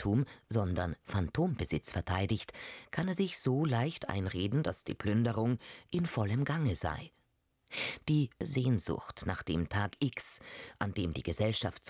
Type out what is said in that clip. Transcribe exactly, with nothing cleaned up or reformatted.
Eigentum, sondern Phantombesitz verteidigt, kann er sich so leicht einreden, dass die Plünderung in vollem Gange sei. Die Sehnsucht nach dem Tag X, an dem die Gesellschaft